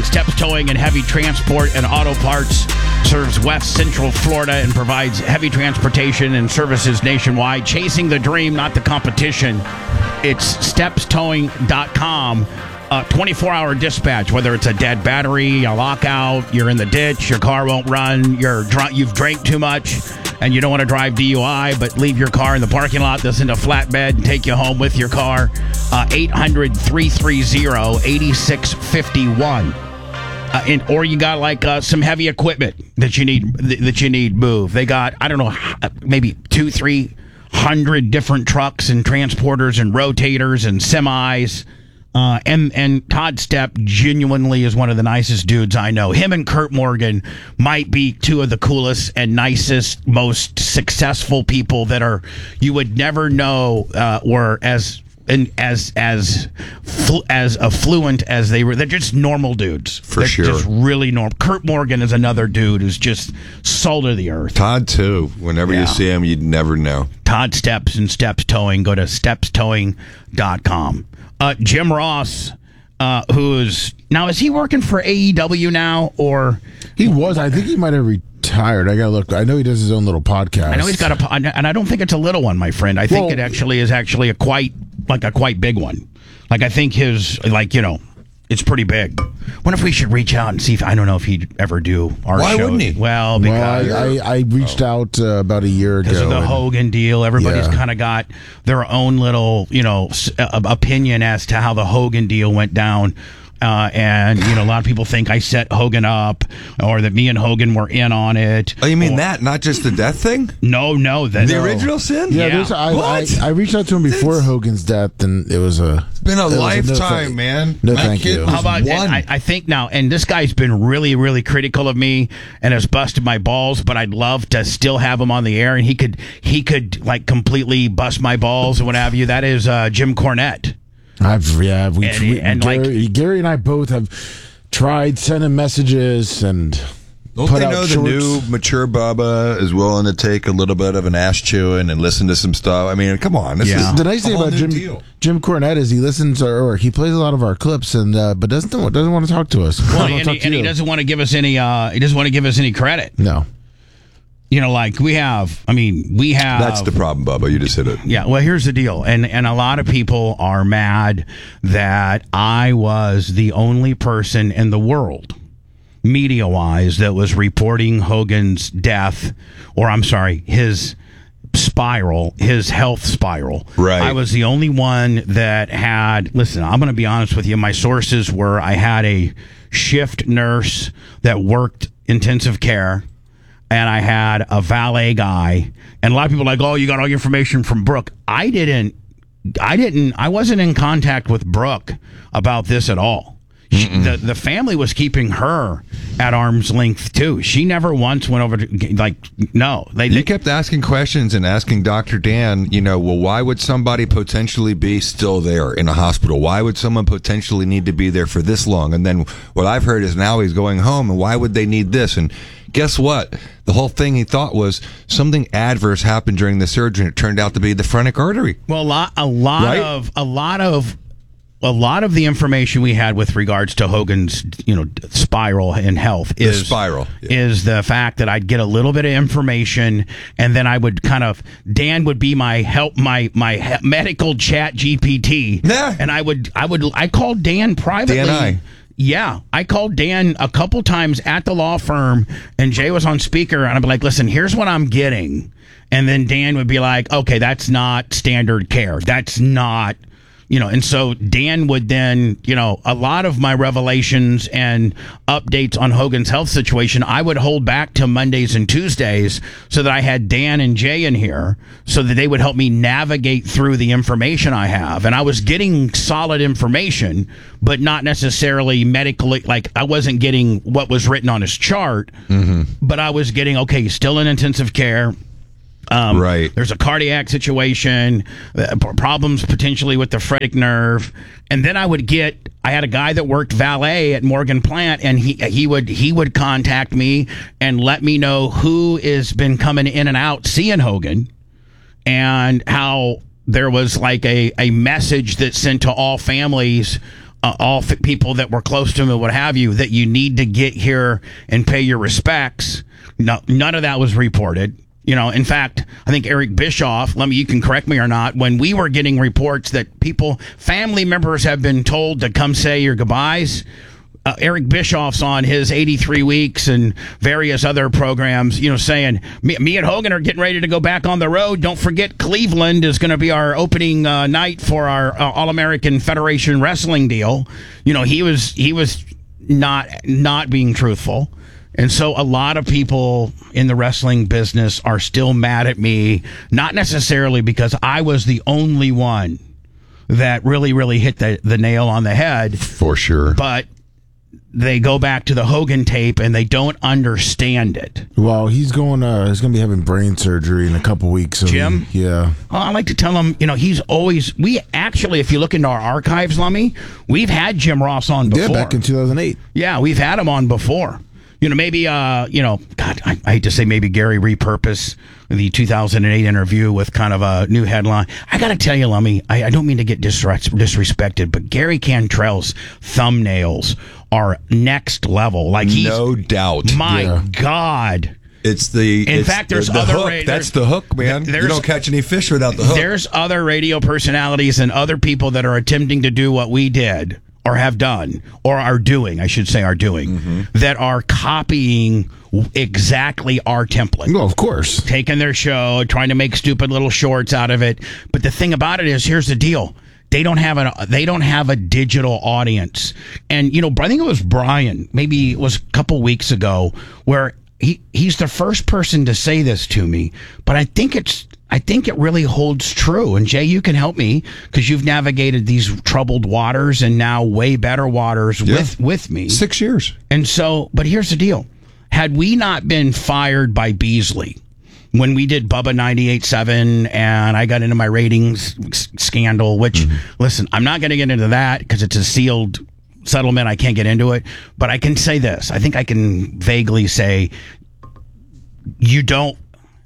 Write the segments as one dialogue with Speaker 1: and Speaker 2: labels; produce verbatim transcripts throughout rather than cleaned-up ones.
Speaker 1: Steps Towing and Heavy Transport and Auto Parts serves West Central Florida and provides heavy transportation and services nationwide. Chasing the dream, not the competition. It's steps towing dot com. Uh, twenty-four hour dispatch, whether it's a dead battery, a lockout, you're in the ditch, your car won't run, you're drunk, you've drank too much, and you don't want to drive D U I, but leave your car in the parking lot that's in a flatbed and take you home with your car. Uh, eight hundred, three three zero, eight six five one. Uh, and, or you got like uh, some heavy equipment that you need that you need moved. They got, I don't know, maybe two, three hundred different trucks and transporters and rotators and semis. Uh, and, and Todd Stepp genuinely is one of the nicest dudes I know. Him and Kurt Morgan might be two of the coolest and nicest, most successful people that are you would never know uh, were as and as as fl- as affluent as they were. They're just normal dudes.
Speaker 2: For
Speaker 1: They're
Speaker 2: sure.
Speaker 1: Just really normal. Kurt Morgan is another dude who's just salt of the earth.
Speaker 2: Todd, too. Whenever
Speaker 1: Yeah.
Speaker 2: you see him, you'd never know.
Speaker 1: Todd Steps and Steps Towing. Go to steps towing dot com. Uh, Jim Ross, uh, who's now is he working for A E W now or
Speaker 3: He was. I think he might have retired. I gotta look. I know he does his own little podcast.
Speaker 1: I know he's got a po- and I don't think it's a little one, my friend. I think
Speaker 3: Well-
Speaker 1: it actually is actually a quite like a quite big one. Like I think his like you know it's pretty big. Wonder if we should reach out and see if I don't know if he'd ever do our
Speaker 2: Why
Speaker 1: show.
Speaker 2: wouldn't he?
Speaker 1: Well,
Speaker 3: Well,
Speaker 1: because.
Speaker 3: I, I, I reached out uh, about a year ago.
Speaker 1: Because of the
Speaker 3: and-
Speaker 1: Hogan deal, everybody's
Speaker 3: Yeah.
Speaker 1: kind of got their own little, you know, s- uh, opinion as to how the Hogan deal went down. Uh, and, you know, a lot of people think I set Hogan up or that me and Hogan were in on it.
Speaker 2: Oh, you mean
Speaker 1: Or-
Speaker 2: that? Not just the death thing?
Speaker 1: No, no. That,
Speaker 2: The
Speaker 1: no.
Speaker 2: original sin?
Speaker 3: Yeah,
Speaker 1: Yeah.
Speaker 3: there's- I, I,
Speaker 2: What?
Speaker 3: I reached out to him before Hogan's death, and it was a.
Speaker 2: It's been a
Speaker 3: it was no
Speaker 2: lifetime,
Speaker 3: thank-
Speaker 2: man.
Speaker 3: No,
Speaker 2: My
Speaker 3: thank
Speaker 2: kid
Speaker 3: you.
Speaker 2: was
Speaker 1: How about
Speaker 2: one.
Speaker 1: I, I think now, and this guy's been really, really critical of me and has busted my balls, but I'd love to still have him on the air, and he could, he could like completely bust my balls and what have you. That is uh, Jim Cornette.
Speaker 3: I've yeah, we,
Speaker 1: And-
Speaker 3: we
Speaker 1: and, like-
Speaker 3: Gary, Gary and I both have tried sending messages and
Speaker 2: Don't
Speaker 3: put
Speaker 2: they
Speaker 3: out
Speaker 2: know the
Speaker 3: shorts.
Speaker 2: new mature Bubba is willing to take a little bit of an ass chewing and listen to some stuff? I mean, come on. This
Speaker 1: Yeah.
Speaker 2: is
Speaker 3: The nice
Speaker 2: a
Speaker 3: thing
Speaker 2: whole
Speaker 3: about
Speaker 2: new
Speaker 3: Jim
Speaker 2: deal.
Speaker 3: Jim Cornette is he listens or, or he plays a lot of our clips and uh, but doesn't doesn't want to talk to us.
Speaker 1: Well,
Speaker 3: Doesn't
Speaker 1: and,
Speaker 3: talk
Speaker 1: he,
Speaker 3: to
Speaker 1: and he
Speaker 3: you.
Speaker 1: doesn't want to give us any. Uh, he doesn't want to give us any credit.
Speaker 3: No.
Speaker 1: You know, like we have. I mean, we have.
Speaker 2: That's the problem, Bubba. You just hit it.
Speaker 1: Yeah. Well, here's the deal, and and a lot of people are mad that I was the only person in the world, media-wise, that was reporting Hogan's death, or I'm sorry, his spiral, his health spiral.
Speaker 2: Right.
Speaker 1: I was the only one that had. Listen, I'm going to be honest with you. My sources were I had a shift nurse that worked intensive care. And I had a valet guy, and a lot of people are like, "Oh, you got all your information from Brooke." I didn't. I didn't. I wasn't in contact with Brooke about this at all. She, the the family was keeping her at arm's length too. She never once went over to like no. They,
Speaker 2: You
Speaker 1: they
Speaker 2: kept asking questions and asking Doctor Dan, you know, well, why would somebody potentially be still there in a hospital? Why would someone potentially need to be there for this long? And then what I've heard is now he's going home, and why would they need this? And guess what? The whole thing he thought was something adverse happened during the surgery, and it turned out to be the phrenic artery.
Speaker 1: well, a lot, a lot
Speaker 2: Right?
Speaker 1: of a lot of. A lot of the information we had with regards to Hogan's, you know, spiral in health is
Speaker 2: spiral, yeah.
Speaker 1: is the fact that I'd get a little bit of information, and then I would kind of Dan would be my help, my my he- medical chat G P T,
Speaker 2: Yeah.
Speaker 1: and I would I would I called Dan privately.
Speaker 2: Dan I.
Speaker 1: Yeah, I called Dan a couple times at the law firm, and Jay was on speaker, and I'd be like, "Listen, here's what I'm getting," and then Dan would be like, "Okay, that's not standard care. That's not." You know, and so Dan would then, you know, a lot of my revelations and updates on Hogan's health situation, I would hold back to Mondays and Tuesdays so that I had Dan and Jay in here so that they would help me navigate through the information I have. And I was getting solid information, but not necessarily medically, like I wasn't getting what was written on his chart, mm-hmm. but I was getting, okay, he's still in intensive care. Um,
Speaker 2: Right.
Speaker 1: There's a cardiac situation, uh, p- problems potentially with the phrenic nerve, and then I would get. I had a guy that worked valet at Morgan Plant, and he he would he would contact me and let me know who has been coming in and out seeing Hogan, and how there was like a, a message that's sent to all families uh, all f- people that were close to him and what have you, that you need to get here and pay your respects. No, none of that was reported. You know, in fact, I think Eric Bischoff, let me, you can correct me or not, when we were getting reports that people, family members have been told to come say your goodbyes, uh, Eric Bischoff's on his eighty-three weeks and various other programs, you know, saying, me, me and Hogan are getting ready to go back on the road. Don't forget, Cleveland is going to be our opening uh, night for our uh, All-American Federation Wrestling deal. You know, he was he was not not being truthful. And so a lot of people in the wrestling business are still mad at me, not necessarily because I was the only one that really, really hit the, the nail on the head.
Speaker 2: For sure.
Speaker 1: But they go back to the Hogan tape and they don't understand it.
Speaker 3: Well, he's going. Uh, he's going to be having brain surgery in a couple weeks. So
Speaker 1: Jim?
Speaker 3: he- yeah.
Speaker 1: Well, I like to tell him, you know, he's always, we actually, if you look into our archives, Lummy, we've had Jim Ross on before.
Speaker 3: Yeah, back in two thousand eight.
Speaker 1: Yeah, we've had him on before. You know, maybe, uh, you know, God, I, I hate to say maybe Gary repurpose the two thousand eight interview with kind of a new headline. I got to tell you, Lummy, I, I don't mean to get disres- disrespected, but Gary Cantrell's thumbnails are next level. Like he's,
Speaker 2: No doubt.
Speaker 1: my
Speaker 3: Yeah.
Speaker 1: God.
Speaker 2: It's the.
Speaker 1: In
Speaker 2: it's
Speaker 1: fact, there's
Speaker 2: the, the
Speaker 1: other
Speaker 2: hook.
Speaker 1: ra-
Speaker 2: That's
Speaker 1: there's-
Speaker 2: the hook, man.
Speaker 1: there's-
Speaker 2: You don't catch any fish without the hook.
Speaker 1: There's other radio personalities and other people that are attempting to do what we did or have done or are doing, I should say are doing,
Speaker 2: Mm-hmm.
Speaker 1: that are copying exactly our template.
Speaker 3: Well, of course.
Speaker 1: Taking their show, trying to make stupid little shorts out of it. But the thing about it is, here's the deal. They don't have a they don't have a digital audience. And you know, I think it was Brian, maybe it was a couple weeks ago, where he he's the first person to say this to me, but I think it's I think it really holds true. And Jay, you can help me because you've navigated these troubled waters and now way better waters
Speaker 2: Yeah.
Speaker 1: with with me.
Speaker 2: Six years.
Speaker 1: And so, but here's the deal. Had we not been fired by Beasley when we did Bubba ninety-eight point seven and I got into my ratings s- scandal, which, listen, I'm not going to get into that because it's a sealed settlement. I can't get into it. But I can say this. I think I can vaguely say you don't.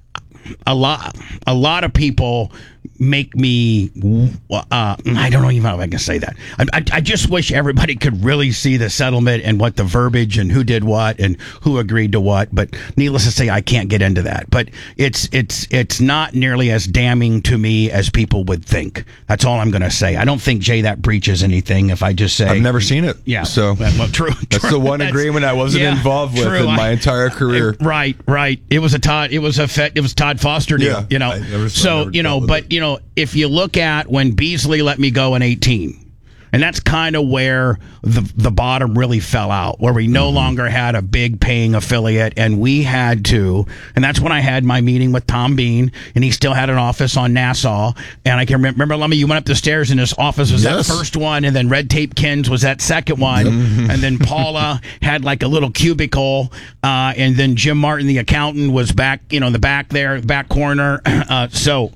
Speaker 1: A lot, a lot of people make me. Uh, I don't know even know if I can say that. I, I, I just wish everybody could really see the settlement and what the verbiage and who did what and who agreed to what. But needless to say, I can't get into that. But it's it's it's not nearly as damning to me as people would think. That's all I'm going to say. I don't think Jay that breaches anything. If I just say
Speaker 2: I've never seen it.
Speaker 1: yeah,
Speaker 2: So
Speaker 1: well, well, true.
Speaker 2: that's
Speaker 1: true.
Speaker 2: the one
Speaker 1: That's-
Speaker 2: agreement I wasn't
Speaker 1: yeah,
Speaker 2: involved with
Speaker 1: true.
Speaker 2: in my
Speaker 1: I-
Speaker 2: entire career.
Speaker 1: Right, right. It was a Todd. It was a Fe- it was Todd Foster deal.
Speaker 2: Yeah,
Speaker 1: you know.
Speaker 2: I never- I
Speaker 1: so
Speaker 2: never
Speaker 1: you know,
Speaker 2: dealt with
Speaker 1: but
Speaker 2: it.
Speaker 1: you know, if you look at when Beasley let me go in eighteen. And that's kind of where the the bottom really fell out, where we no
Speaker 2: Mm-hmm.
Speaker 1: longer had a big paying affiliate, and we had to. And that's when I had my meeting with Tom Bean, and he still had an office on Nassau. And I can remember, remember, Lummy, you went up the stairs, and his office was
Speaker 3: Yes.
Speaker 1: that first one, and then Red Tape Kins was that second one, and then Paula had like a little cubicle, uh, and then Jim Martin, the accountant, was back, you know, in the back there, back corner. Uh, so.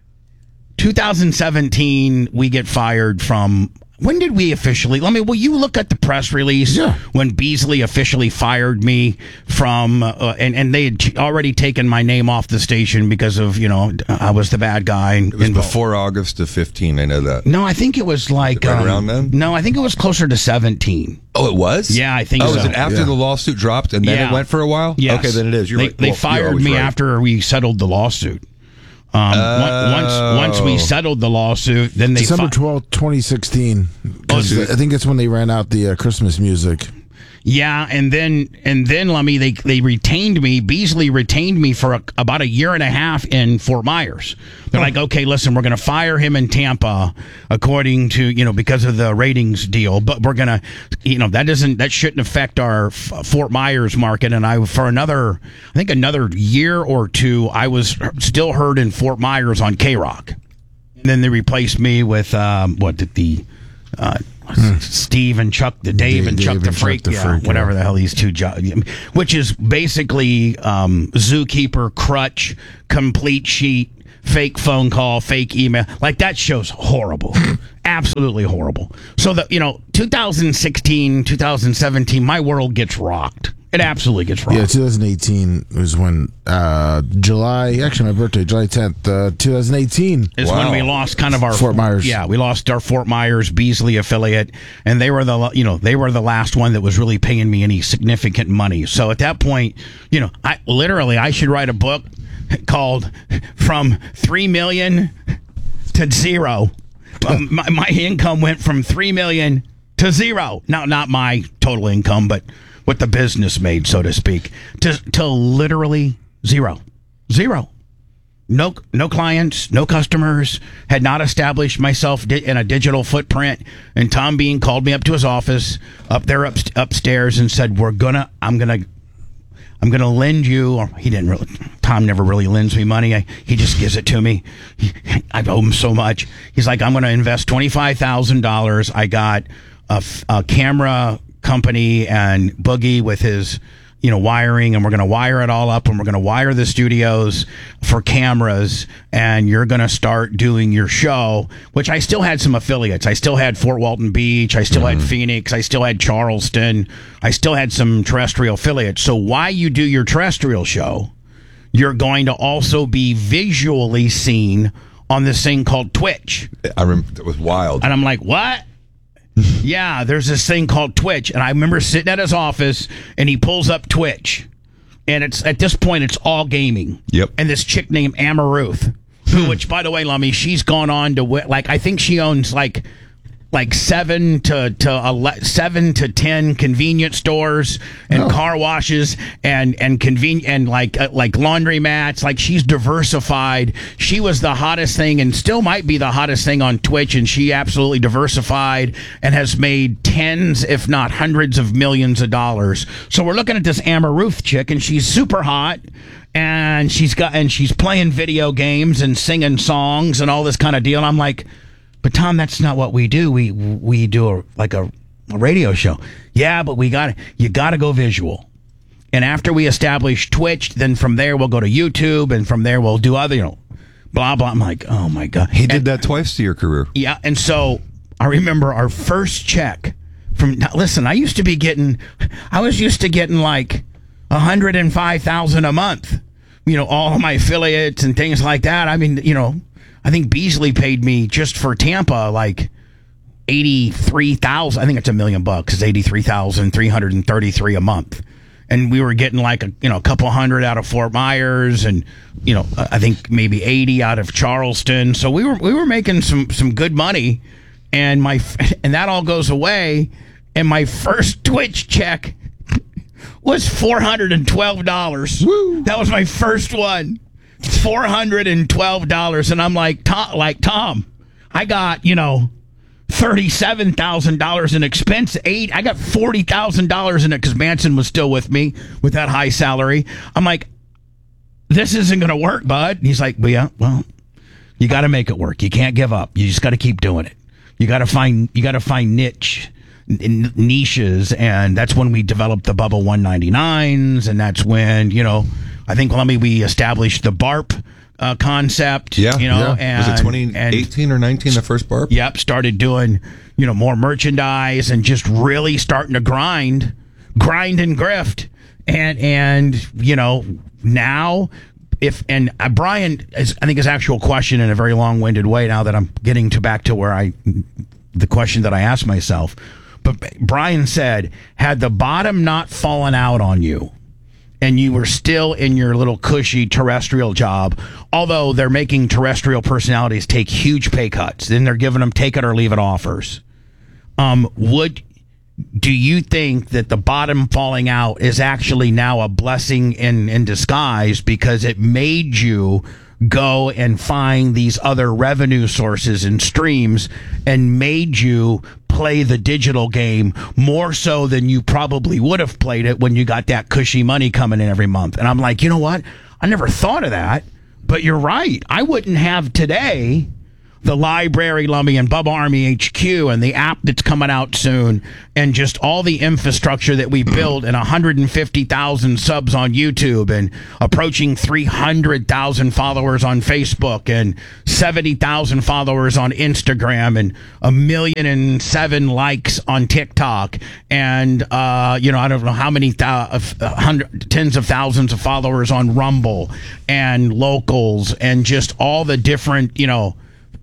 Speaker 1: twenty seventeen, we get fired from. When did we officially? Let me. Will you look at the press release
Speaker 3: Yeah.
Speaker 1: when Beasley officially fired me from, uh, and and they had already taken my name off the station because of you know I was the bad guy.
Speaker 2: It was before August of fifteen. I know that.
Speaker 1: No, I think it was like
Speaker 2: Right
Speaker 1: um,
Speaker 2: around then?
Speaker 1: No, I think it was closer to seventeen.
Speaker 2: Oh, it was?
Speaker 1: Yeah, I think
Speaker 2: Oh,
Speaker 1: so.
Speaker 2: was it after
Speaker 3: Yeah.
Speaker 2: the lawsuit dropped and then
Speaker 1: Yeah.
Speaker 2: it went for a while?
Speaker 1: Yes.
Speaker 2: Okay, then it is. You're
Speaker 1: they,
Speaker 2: right.
Speaker 1: They
Speaker 2: Well, you're
Speaker 1: fired
Speaker 2: always
Speaker 1: me
Speaker 2: right.
Speaker 1: after we settled the lawsuit. Um, on- once once we
Speaker 2: Oh.
Speaker 1: settled the lawsuit, then they
Speaker 3: December
Speaker 1: fi-
Speaker 3: twelfth, twenty sixteen. 'Cause
Speaker 2: Oh,
Speaker 3: I think that's when they ran out the uh, Christmas music.
Speaker 1: Yeah, and then and then let me they they retained me. Beasley retained me for a, about a year and a half in Fort Myers. They're like, okay, listen, we're going to fire him in Tampa, according to you know because of the ratings deal. But we're going to, you know, that doesn't that shouldn't affect our F- Fort Myers market. And I for another, I think another year or two, I was still heard in Fort Myers on K Rock. And then they replaced me with um, what did the. Uh, Steve and Chuck, the Dave,
Speaker 3: Dave-
Speaker 1: and Chuck
Speaker 3: Dave
Speaker 1: the
Speaker 3: and Chuck
Speaker 1: Freak,
Speaker 3: the
Speaker 1: yeah,
Speaker 3: Freak, yeah.
Speaker 1: whatever the hell these two jobs, which is basically um, Zookeeper, Crutch, Complete Sheet, fake phone call, fake email. Like that show's horrible, absolutely horrible. So that you know, twenty sixteen, twenty seventeen, my world gets rocked. It absolutely gets wrong.
Speaker 3: Yeah, twenty eighteen was when uh, July. Actually, my birthday, July tenth, uh, twenty eighteen.
Speaker 1: Is
Speaker 2: Wow.
Speaker 1: when we lost kind of our
Speaker 3: Fort Myers.
Speaker 1: Yeah, we lost our Fort Myers Beasley affiliate, and they were the you know they were the last one that was really paying me any significant money. So at that point, you know, I literally I should write a book called "From Three Million to Zero." um, my, my income went from three million to zero. Now, not my total income, but what the business made, so to speak, to to literally zero, zero. No, no clients, no customers. Had not established myself di- in a digital footprint. And Tom Bean called me up to his office up there up, upstairs and said, "We're gonna, I'm gonna, I'm gonna lend you." Or he didn't really. Tom never really lends me money. I, he just gives it to me. He, I owe him so much. He's like, "I'm gonna invest twenty five thousand dollars. I got a, f- a camera company and Boogie with his." you know, wiring, and we're going to wire it all up, and we're going to wire the studios for cameras, and you're going to start doing your show, which I still had some affiliates. I still had Fort Walton Beach. I still mm-hmm. had Phoenix. I still had Charleston. I still had some terrestrial affiliates. So while you do your terrestrial show, you're going to also be visually seen on this thing called Twitch.
Speaker 2: I remember it was wild.
Speaker 1: And I'm like, what? Yeah, there's this thing called Twitch, and I remember sitting at his office, and he pulls up Twitch, and it's at this point it's all gaming.
Speaker 2: Yep.
Speaker 1: And this chick named Amaruth, who, which by the way, Lummy, she's gone on to wi- like I think she owns like like seven to to ele- seven to ten convenience stores and
Speaker 3: Oh.
Speaker 1: car washes and and conven- and like uh, like laundry mats. Like she's diversified. She was the hottest thing and still might be the hottest thing on Twitch, and she absolutely diversified and has made tens, if not hundreds of millions of dollars. So we're looking at this Amaruth chick, and she's super hot. And she's got and she's playing video games and singing songs and all this kind of deal. And I'm like, but Tom, that's not what we do. We we do a, like a, a radio show. Yeah, but we got you got to go visual. And after we establish Twitch, then from there we'll go to YouTube, and from there we'll do other, you know, blah blah. I'm like, oh my god,
Speaker 2: He did
Speaker 1: and,
Speaker 2: that twice to your career.
Speaker 1: yeah. And so I remember our first check from. Now listen, I used to be getting, I was used to getting like a hundred and five thousand a month. You know, all of my affiliates and things like that. I mean, you know. I think Beasley paid me just for Tampa like eighty-three thousand. I think it's a million bucks. It's eighty-three thousand three hundred thirty-three a month. And we were getting like a, you know, a couple hundred out of Fort Myers, and, you know, I think maybe eighty out of Charleston. So we were we were making some some good money, and my and that all goes away, and my first Twitch check was four hundred twelve dollars.
Speaker 3: Woo.
Speaker 1: That was my first one. four hundred twelve dollars, and I'm like, Tom, like Tom, I got, you know, thirty-seven thousand dollars in expense. Eight, I got forty thousand dollars in it because Manson was still with me with that high salary. I'm like, this isn't going to work, bud. And he's like, well, yeah, well, you got to make it work. You can't give up. You just got to keep doing it. You got to find, you got to find niche. In niches, and that's when we developed the Bubba one ninety-nines, and that's when, you know, I think let me we established the B A R P uh, concept.
Speaker 2: Yeah,
Speaker 1: you know,
Speaker 2: yeah.
Speaker 1: and
Speaker 2: Was it twenty eighteen or nineteen the first B A R P?
Speaker 1: Yep, started doing, you know, more merchandise and just really starting to grind, grind and grift, and and you know now. If and uh, Brian, is, I think his actual question in a very long-winded way. Now that I'm getting to back to where I, the question that I asked myself. But Brian said, had the bottom not fallen out on you and you were still in your little cushy terrestrial job, although they're making terrestrial personalities take huge pay cuts, then they're giving them take it or leave it offers. Um, would do you think that the bottom falling out is actually now a blessing in, in disguise because it made you go and find these other revenue sources and streams and made you play the digital game more so than you probably would have played it when you got that cushy money coming in every month? And I'm like, you know what? I never thought of that, but you're right. I wouldn't have today the library, Lummy, and Bubba Army H Q, and the app that's coming out soon, and just all the infrastructure that we build, and one hundred fifty thousand subs on YouTube, and approaching three hundred thousand followers on Facebook, and seventy thousand followers on Instagram, and a million and seven likes on TikTok, and uh, you know, I don't know how many thou- uh, hundred, tens of thousands of followers on Rumble, and locals, and just all the different, you know,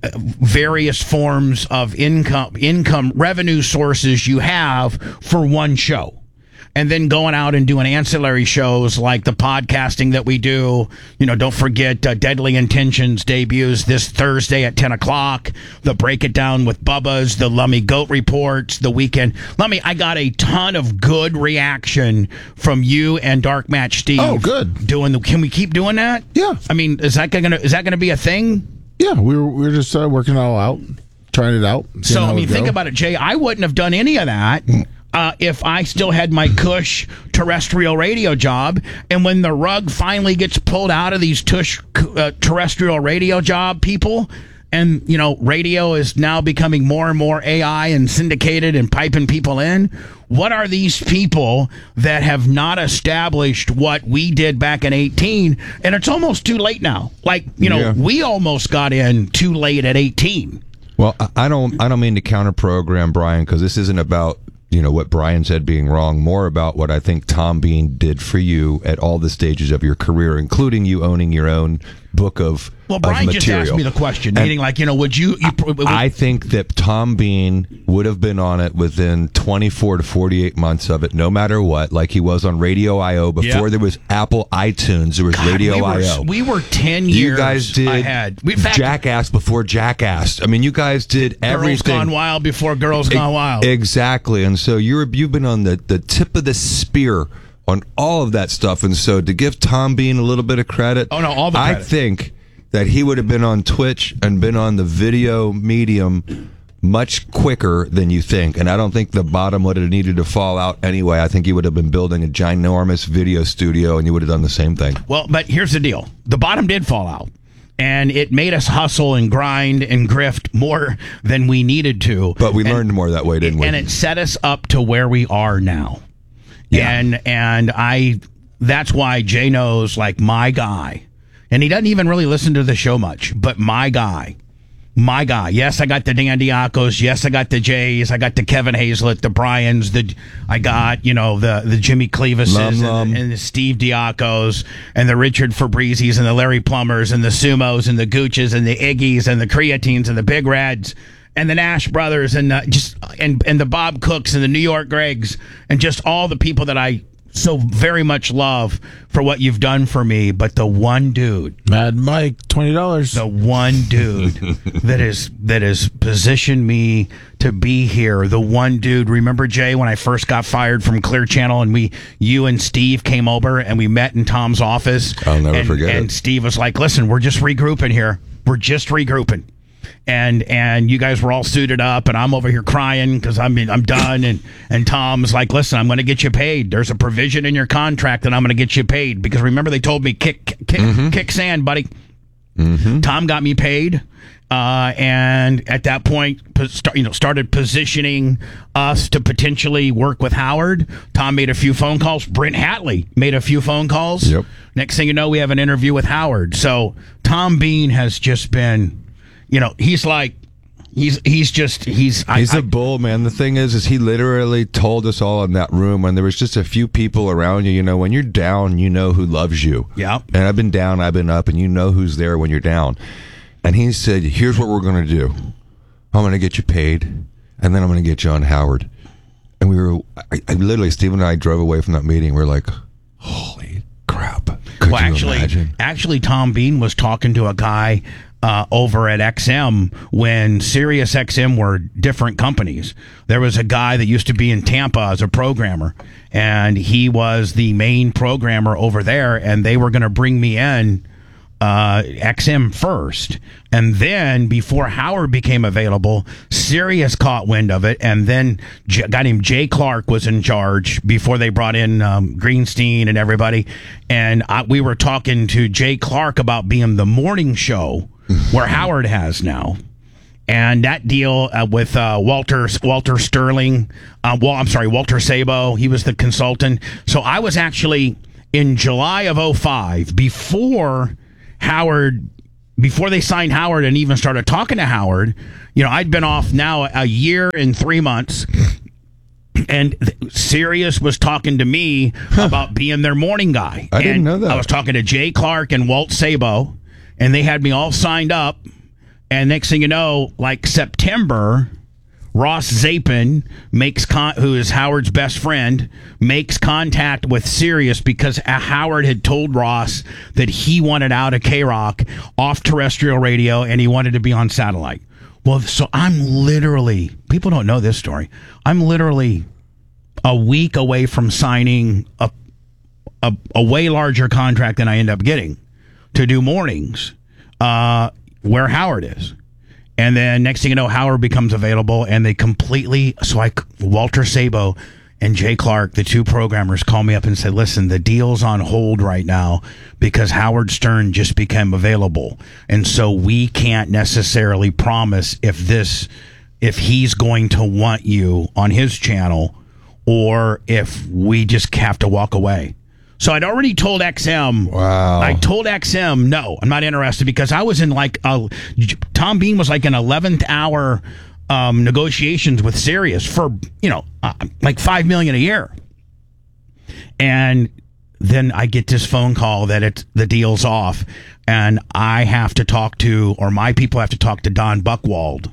Speaker 1: various forms of income, income revenue sources you have for one show. And then going out and doing ancillary shows like the podcasting that we do. You know, don't forget uh, Deadly Intentions debuts this Thursday at ten o'clock. The Break It Down with Bubba's, the Lummy Goat Reports, the weekend. Lummy, I got a ton of good reaction from you and Dark Match Steve.
Speaker 3: Oh, good.
Speaker 1: Doing the, can we keep doing that?
Speaker 3: Yeah.
Speaker 1: I mean, is that gonna is that gonna be a thing?
Speaker 3: Yeah, we were we were just uh, working it all out, trying it out.
Speaker 1: So I mean, think about it, Jay. I wouldn't have done any of that. Uh, if I still had my cush terrestrial radio job, and when the rug finally gets pulled out of these tush uh, terrestrial radio job people, and you know, radio is now becoming more and more A I and syndicated and piping people in, what are these people that have not established what we did back in eighteen? And it's almost too late now. Like, you know,
Speaker 2: Yeah.
Speaker 1: we almost got in too late at eighteen.
Speaker 2: Well, I- I don't I don't mean to counter program Brian, because this isn't about, you know, what Brian said being wrong, more about what I think Tom Bean did for you at all the stages of your career, including you owning your own book of
Speaker 1: Well,
Speaker 2: of
Speaker 1: Brian just
Speaker 2: material.
Speaker 1: asked me the question,
Speaker 2: And
Speaker 1: meaning like, you know, would you... you would,
Speaker 2: I think that Tom Bean would have been on it within twenty-four to forty-eight months of it, no matter what, like he was on Radio I O. Before
Speaker 1: Yep.
Speaker 2: there was Apple iTunes, there was
Speaker 1: God,
Speaker 2: Radio
Speaker 1: we were,
Speaker 2: I O.
Speaker 1: We were ten years
Speaker 2: You guys did
Speaker 1: ahead. We, in fact,
Speaker 2: Jackass before Jackass. I mean, you guys did
Speaker 1: Girls
Speaker 2: everything.
Speaker 1: Gone Wild before Girls Gone Wild.
Speaker 2: Exactly. And so you're you've been on the, the tip of the spear on all of that stuff. And so to give Tom Bean a little bit of credit,
Speaker 1: Oh, no, all the
Speaker 2: I
Speaker 1: credit.
Speaker 2: think that he would have been on Twitch and been on the video medium much quicker than you think. And I don't think the bottom would have needed to fall out anyway. I think he would have been building a ginormous video studio and you would have done the same thing.
Speaker 1: Well, but here's the deal. The bottom did fall out. And it made us hustle and grind and grift more than we needed to.
Speaker 2: But we
Speaker 1: And-
Speaker 2: learned more that way, didn't we?
Speaker 1: And it set us up to where we are now.
Speaker 2: Yeah.
Speaker 1: And and I that's why Jay knows, like, my guy. And he doesn't even really listen to the show much, but my guy. My guy. Yes, I got the Dan Diacos. Yes, I got the Jays. I got the Kevin Hazlett, the Bryans. The I got, you know, the the Jimmy Clevises
Speaker 2: Lum
Speaker 1: and,
Speaker 2: Lum.
Speaker 1: and the Steve Diacos and the Richard Fabrizis and the Larry Plumbers and the Sumos and the Gooches and the Iggies and the Creatines and the Big Reds and the Nash brothers and uh, just and and the Bob Cooks and the New York Gregs and just all the people that I so very much love for what you've done for me. But the one dude,
Speaker 3: Mad Mike, twenty dollars.
Speaker 1: the one dude that is that has positioned me to be here, the one dude. Remember, Jay, when I first got fired from Clear Channel and we you and Steve came over and we met in Tom's office?
Speaker 2: I'll never
Speaker 1: and,
Speaker 2: forget
Speaker 1: and
Speaker 2: it.
Speaker 1: Steve was like, listen, we're just regrouping here. We're just regrouping. And and you guys were all suited up, and I'm over here crying because I'm I'm done. And and Tom's like, listen, I'm going to get you paid. There's a provision in your contract that I'm going to get you paid, because remember they told me kick kick
Speaker 2: Mm-hmm.
Speaker 1: kick sand, buddy. Tom got me paid, uh, and at that point, po- start, you know, started positioning us to potentially work with Howard. Tom made a few phone calls. Brent Hatley made a few phone calls.
Speaker 2: Yep.
Speaker 1: Next thing you know, we have an interview with Howard. So Tom Bean has just been, you know, he's like, he's he's just he's
Speaker 2: He's
Speaker 1: I,
Speaker 2: a bull, man. The thing is, is he literally told us all in that room when there was just a few people around you. You know, when you're down, you know who loves you.
Speaker 1: Yeah.
Speaker 2: And I've been down, I've been up, and you know who's there when you're down. And he said, "Here's what we're going to do. I'm going to get you paid, and then I'm going to get you on Howard." And we were, I, I literally, Steve and I drove away from that meeting. We are like, "Holy crap!" Could
Speaker 1: well,
Speaker 2: you
Speaker 1: actually,
Speaker 2: imagine?
Speaker 1: actually, Tom Bean was talking to a guy uh, over at X M when Sirius X M were different companies. There was a guy that used to be in Tampa as a programmer, and he was the main programmer over there, and they were going to bring me in uh, X M first. And then before Howard became available, Sirius caught wind of it. And then J- a guy named Jay Clark was in charge before they brought in um, Greenstein and everybody. And I, we were talking to Jay Clark about being the morning show where Howard has now. and that deal uh, with uh, Walter Walter Sterling, uh, well, I'm sorry, Walter Sabo, he was the consultant. So I was actually in July of oh five, before Howard, before they signed Howard and even started talking to Howard. You know, I'd been off now a year and three months. And Sirius was talking to me huh. about being their morning guy.
Speaker 2: I
Speaker 1: and
Speaker 2: didn't know that.
Speaker 1: I was talking to Jay Clark and Walt Sabo, and they had me all signed up. And next thing you know, like September, Ross Zapin makes con- who is Howard's best friend, makes contact with Sirius because Howard had told Ross that he wanted out of K-Rock, off terrestrial radio, and he wanted to be on satellite. Well, so I'm literally, people don't know this story, I'm literally a week away from signing a, a, a way larger contract than I end up getting to do mornings uh, where Howard is. And then next thing you know, Howard becomes available, and they completely, so I, Walter Sabo and Jay Clark, the two programmers, called me up and said, listen, the deal's on hold right now because Howard Stern just became available. And so we can't necessarily promise if this, if he's going to want you on his channel or if we just have to walk away. So I'd already told X M.
Speaker 2: Wow.
Speaker 1: I told X M, no, I'm not interested because I was in like, a, Tom Bean was like an eleventh hour Um, negotiations with Sirius for, you know, uh, like five million dollars a year. And then I get this phone call that it's, the deal's off, and I have to talk to, or my people have to talk to Don Buchwald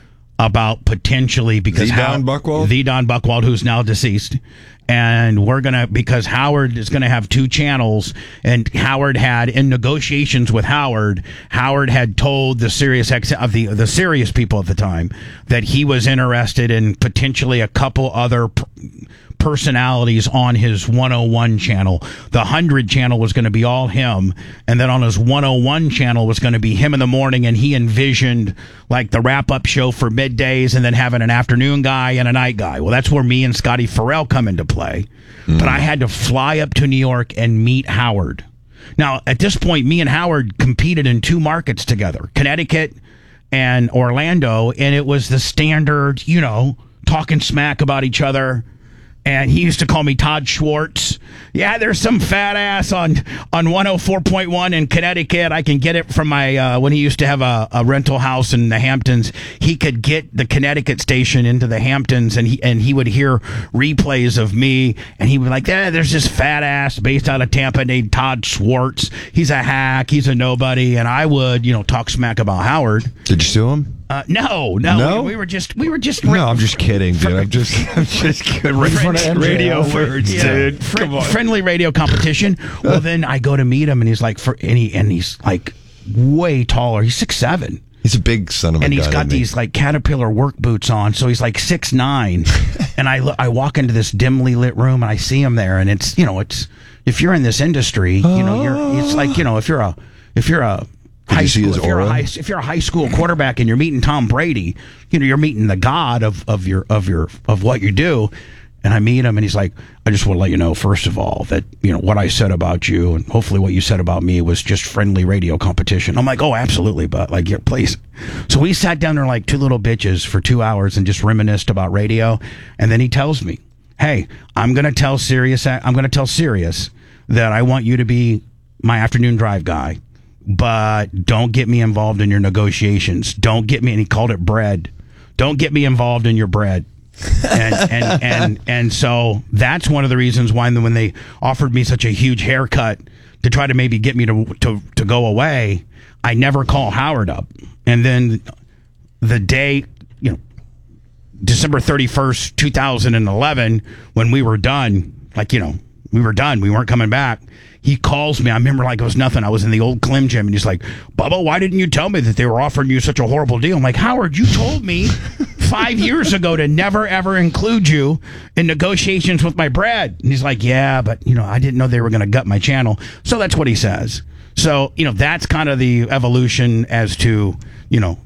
Speaker 1: about potentially, because
Speaker 2: the Don Buchwald?
Speaker 1: The Don Buchwald, who's now deceased. And we're going to, because Howard is going to have two channels, and Howard had, in negotiations with Howard, Howard had told the Sirius X, of the, the Sirius people at the time that he was interested in potentially a couple other p- personalities on his one oh one channel. The one hundred channel was going to be all him, and then on his one oh one channel was going to be him in the morning, and he envisioned like the wrap-up show for middays and then having an afternoon guy and a night guy. Well, that's where me and Scotty Farrell come into play. Mm. But I had to fly up to New York and meet Howard. Now, at this point, me and Howard competed in two markets together, Connecticut and Orlando, and it was the standard, you know, talking smack about each other. And he used to call me Todd Schwartz. Yeah, there's some fat ass on, on one oh four point one in Connecticut. I can get it from my, uh, when he used to have a, a rental house in the Hamptons, he could get the Connecticut station into the Hamptons, and he, and he would hear replays of me, and he would be like, yeah, there's this fat ass based out of Tampa named Todd Schwartz. He's a hack. He's a nobody. And I would, you know, talk smack about Howard.
Speaker 2: Did you sue him?
Speaker 1: Uh, no, no,
Speaker 2: no?
Speaker 1: We, we were just, we were just.
Speaker 2: No, I'm just kidding, dude. I'm just, I'm just kidding. Radio words,
Speaker 1: yeah.
Speaker 2: dude.
Speaker 1: Fr-
Speaker 2: Come on.
Speaker 1: Friendly radio competition. Well, then I go to meet him, and he's like, for and, he, and he's like way taller. He's six seven.
Speaker 2: He's a big son of a gun.
Speaker 1: And he's got these like Caterpillar work boots on, so he's like six nine. And I I walk into this dimly lit room, and I see him there, and it's, you know, it's, if you're in this industry, you know, you're, it's like, you know, if you're a if you're a high
Speaker 2: you see
Speaker 1: school,
Speaker 2: his
Speaker 1: if you're a
Speaker 2: aura?
Speaker 1: high if you're a high school quarterback and you're meeting Tom Brady, you know, you're meeting the god of, of your of your of what you do. And I meet him, and he's like, I just want to let you know, first of all, that, you know, what I said about you and hopefully what you said about me was just friendly radio competition. I'm like, oh, absolutely, but like, yeah, please. So we sat down there like two little bitches for two hours and just reminisced about radio. And then he tells me, hey, I'm going to tell Sirius, I'm going to tell Sirius that I want you to be my afternoon drive guy, but don't get me involved in your negotiations. Don't get me, and he called it bread. Don't get me involved in your bread. and, and and and so that's one of the reasons why when they offered me such a huge haircut to try to maybe get me to to to go away, I never call Howard up. And then the day, you know, December thirty-first, two thousand eleven, when we were done, like, you know, we were done, we weren't coming back, he calls me. I remember like it was nothing. I was in the old Clem Gym, and he's like, Bubba, why didn't you tell me that they were offering you such a horrible deal? I'm like, Howard, you told me five years ago to never, ever include you in negotiations with my bread. And he's like, yeah, but, you know, I didn't know they were going to gut my channel. So that's what he says. So, you know, that's kind of the evolution as to, you know,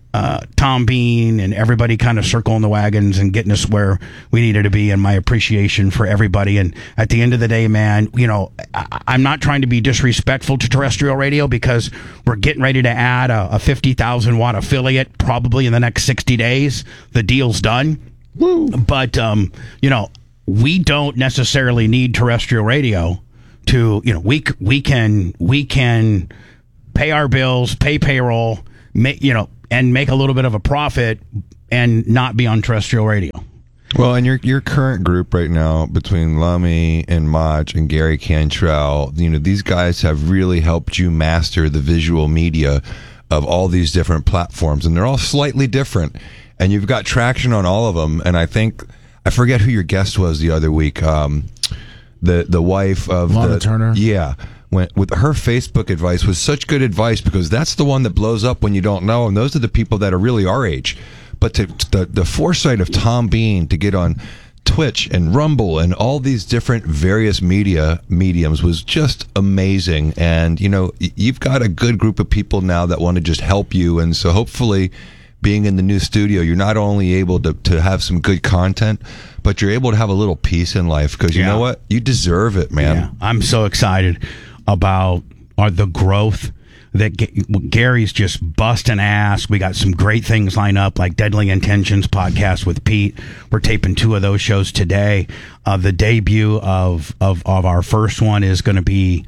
Speaker 1: uh, Tom Bean and everybody kind of circling the wagons and getting us where we needed to be, and my appreciation for everybody. And at the end of the day, man, you know, I, I'm not trying to be disrespectful to terrestrial radio because we're getting ready to add a, a fifty thousand watt affiliate probably in the next sixty days. The deal's done. Woo. But, um, you know, we don't necessarily need terrestrial radio to, you know, we, we can, we can pay our bills, pay payroll, make, you know, and make a little bit of a profit and not be on terrestrial radio.
Speaker 2: Well, and your your current group right now between Lummy and Mach and Gary Cantrell, you know, these guys have really helped you master the visual media of all these different platforms, and they're all slightly different, and you've got traction on all of them. And I think I forget who your guest was the other week, um, the the wife of
Speaker 3: Lana
Speaker 2: the,
Speaker 3: Turner.
Speaker 2: Yeah. Went with her Facebook advice was such good advice because that's the one that blows up when you don't know, and those are the people that are really our age. But to, to the the foresight of Tom Bean to get on Twitch and Rumble and all these different various media mediums was just amazing. And you know, you've got a good group of people now that want to just help you, and so hopefully, being in the new studio, you're not only able to, to have some good content, but you're able to have a little peace in life because you
Speaker 1: Yeah.
Speaker 2: know what? You deserve it, man.
Speaker 1: Yeah, I'm so excited about uh, the growth that G- Gary's just busting ass. We got some great things lined up, like Deadly Intentions podcast with Pete. We're taping two of those shows today. Uh, the debut of, of, of our first one is going to be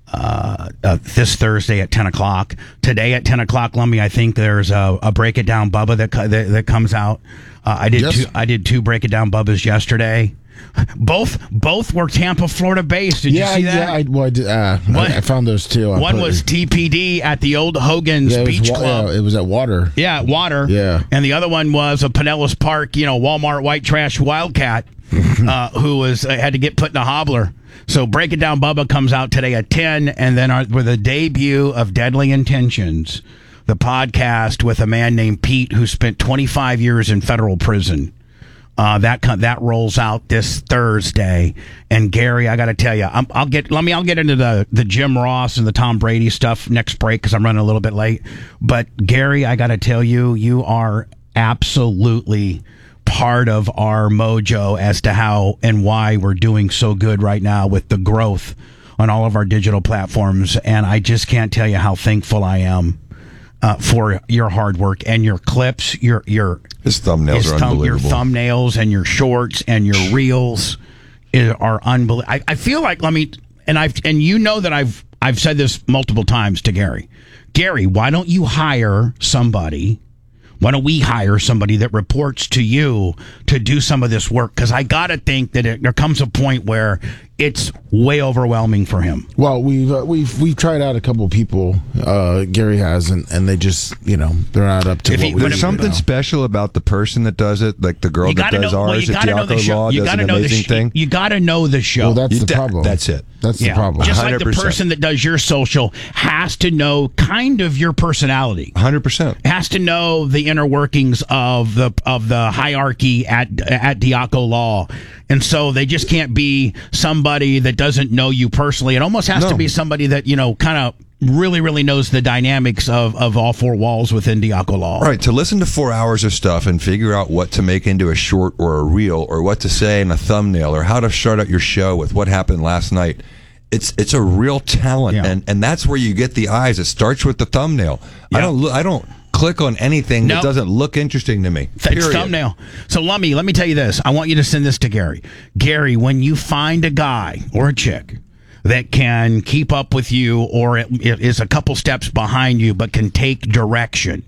Speaker 1: uh, uh, this Thursday at ten o'clock. Today at ten o'clock, Lummy, I think there's a, a Break It Down Bubba that co- that, that comes out. Uh, I did
Speaker 3: Yes.
Speaker 1: two, I did two Break It Down Bubbas yesterday. Both both were Tampa, Florida based. Did
Speaker 3: yeah,
Speaker 1: you see that?
Speaker 3: yeah. I, well, I, did, uh,
Speaker 1: What?
Speaker 3: I, I found those too. I
Speaker 1: One
Speaker 3: put-
Speaker 1: was T P D at the old Hogan's
Speaker 3: yeah, it was
Speaker 1: Beach
Speaker 3: wa-
Speaker 1: Club.
Speaker 3: yeah, it was at Water.
Speaker 1: Yeah, Water.
Speaker 3: Yeah.
Speaker 1: And the other one was a Pinellas Park, you know, Walmart white trash Wildcat, uh, who was uh, had to get put in a hobbler. So Break It Down Bubba comes out today at ten, and then our, with the debut of Deadly Intentions, the podcast with a man named Pete who spent twenty-five years in federal prison. Uh, that co- that rolls out this Thursday, and Gary, I got to tell you, I'm, I'll get let me I'll get into the the Jim Ross and the Tom Brady stuff next break because I'm running a little bit late. But Gary, I got to tell you, you are absolutely part of our mojo as to how and why we're doing so good right now with the growth on all of our digital platforms, and I just can't tell you how thankful I am. Uh, for your hard work and your clips, your your
Speaker 2: His thumbnails
Speaker 1: his
Speaker 2: are
Speaker 1: thumb- your
Speaker 2: unbelievable.
Speaker 1: thumbnails and your shorts and your reels i- are unbelievable. I, I feel like let me and I've and you know that I've I've said this multiple times to Gary. Gary, why don't you hire somebody? Why don't we hire somebody that reports to you to do some of this work? Because I got to think that it, there comes a point where it's way overwhelming for him.
Speaker 3: Well, we've uh, we've we've tried out a couple of people. Uh, Gary has, and, and they just you know they're not up to
Speaker 1: If
Speaker 3: what
Speaker 1: he-
Speaker 3: we
Speaker 1: but
Speaker 2: There's
Speaker 1: if-
Speaker 3: do
Speaker 2: something
Speaker 3: now.
Speaker 2: special about the person that does it, like the girl
Speaker 1: You
Speaker 2: that
Speaker 1: got to
Speaker 2: does
Speaker 1: know. Well,
Speaker 2: ours
Speaker 1: you
Speaker 2: at
Speaker 1: got to know the
Speaker 2: Diaco
Speaker 1: show.
Speaker 2: Law
Speaker 1: You
Speaker 2: does
Speaker 1: got
Speaker 2: an
Speaker 1: to know the
Speaker 2: amazing
Speaker 1: sh-
Speaker 2: thing.
Speaker 1: You got to know the show.
Speaker 3: Well, that's
Speaker 2: You-
Speaker 3: the
Speaker 2: that-
Speaker 3: problem.
Speaker 2: that's it.
Speaker 3: That's the
Speaker 1: Yeah.
Speaker 3: problem.
Speaker 1: Just
Speaker 2: one hundred
Speaker 1: like the
Speaker 2: percent.
Speaker 1: person that does your social has to know kind of your personality.
Speaker 2: one hundred percent.
Speaker 1: Has to know the inner workings of the of the hierarchy at at Diaco Law, and so they just can't be somebody that doesn't know you personally. It almost has
Speaker 2: No.
Speaker 1: to be somebody that you know kind of really really knows the dynamics of, of all four walls within Diaco Law.
Speaker 2: Right, to listen to four hours of stuff and figure out what to make into a short or a reel or what to say in a thumbnail or how to start out your show with what happened last night. It's it's a real talent,
Speaker 1: Yeah.
Speaker 2: and, and that's where you get the eyes. It starts with the thumbnail. I
Speaker 1: Yeah.
Speaker 2: don't loo- I don't click on anything
Speaker 1: No.
Speaker 2: that doesn't look interesting to me.
Speaker 1: It's
Speaker 2: Period.
Speaker 1: thumbnail. So, Lummy, let me tell you this. I want you to send this to Gary. Gary, when you find a guy or a chick that can keep up with you or it, it is a couple steps behind you but can take direction,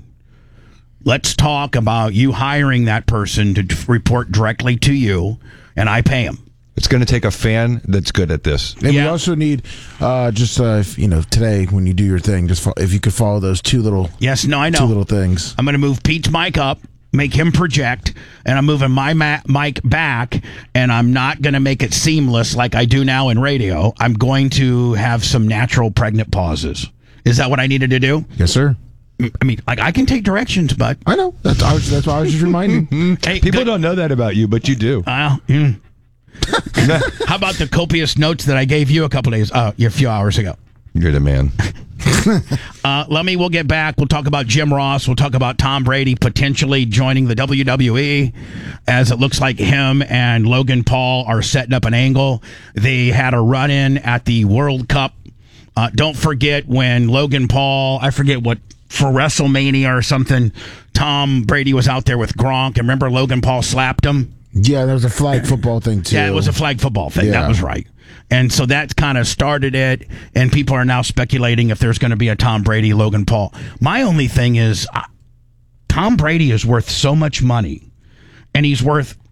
Speaker 1: let's talk about you hiring that person to d- report directly to you, and I pay him.
Speaker 2: It's going to take a fan that's good at this.
Speaker 3: And
Speaker 1: Yeah.
Speaker 3: we also need uh, just uh, if, you know today when you do your thing, just fo- if you could follow those two little
Speaker 1: Yes, no, I know.
Speaker 3: two little things.
Speaker 1: I'm going to move Pete's mic up, make him project, and I'm moving my ma- mic back, and I'm not going to make it seamless like I do now in radio. I'm going to have some natural pregnant pauses. Is that what I needed to do?
Speaker 3: Yes, sir.
Speaker 1: I mean, like, I can take directions, but...
Speaker 3: I know. That's I was, that's why I was just reminding.
Speaker 1: Hey,
Speaker 2: People
Speaker 1: good-
Speaker 2: don't know that about you, but you do.
Speaker 1: Well, mm. How about the copious notes that I gave you a couple days, uh, a few hours ago?
Speaker 2: You're the man.
Speaker 1: uh, let me, we'll get back. We'll talk about Jim Ross. We'll talk about Tom Brady potentially joining the W W E, as it looks like him and Logan Paul are setting up an angle. They had a run-in at the World Cup. Uh, don't forget when Logan Paul, I forget what, for WrestleMania or something, Tom Brady was out there with Gronk. And remember Logan Paul slapped him?
Speaker 3: Yeah, there was a flag football thing, too.
Speaker 1: Yeah, it was a flag football thing.
Speaker 3: Yeah.
Speaker 1: That was right. And so that kind of started it, and people are now speculating if there's going to be a Tom Brady, Logan Paul. My only thing is, uh, Tom Brady is worth so much money, and he's worth